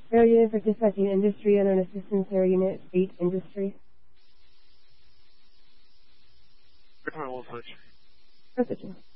Air Unit for Dispatching Industry under an Assistance Air Unit 8 Industry. Good time, Wolf Hunch. Precision.